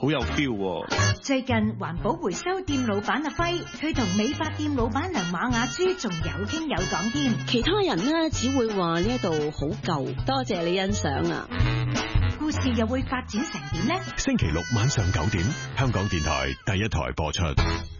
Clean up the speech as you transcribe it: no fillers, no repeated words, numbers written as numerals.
好有 feel 喎。 最近環保回收店老闆阿輝，佢同美髮店老闆娘馬雅珠仲有傾有講添。 其他人呢，只會話呢度好舊，多謝你欣賞啊。 故事又會發展成點呢？ 星期六晚上9點，香港電台第一台播出。